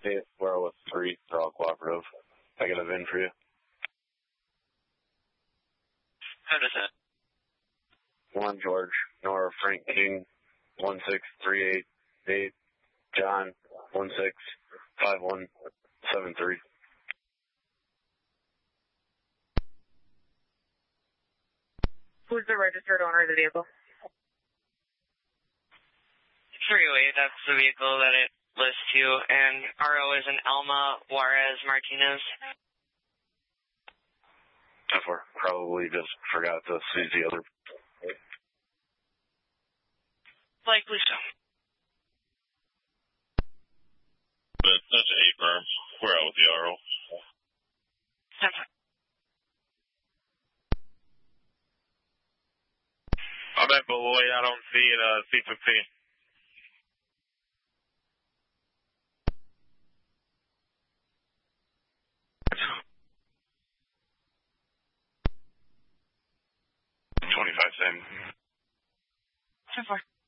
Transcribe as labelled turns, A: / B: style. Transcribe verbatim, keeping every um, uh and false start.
A: Hey, we're all with three. They're all cooperative. I got a V I N for you.
B: How does that?
A: One George, Nora Frank King, one six three eight eight, John, one six five one seven three.
C: Who's the registered owner of the vehicle?
B: three oh eight, that's the vehicle that it lists to, and R O is an Alma Juarez Martinez.
A: ten four, probably just forgot to seize the other.
B: Likely so.
D: But that's an eight firm. We're out with the R O.
B: ten four.
D: I'm at Beloit. I don't see it, uh, C fifteen.
A: twenty-five, same.
B: ten four.